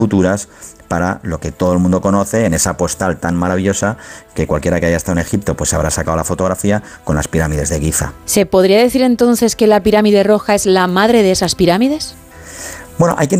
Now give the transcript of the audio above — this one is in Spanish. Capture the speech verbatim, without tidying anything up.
futuras para lo que todo el mundo conoce en esa postal tan maravillosa que cualquiera que haya estado en Egipto pues habrá sacado la fotografía con las pirámides de Giza. ¿Se podría decir entonces que la pirámide roja es la madre de esas pirámides? Bueno, hay quien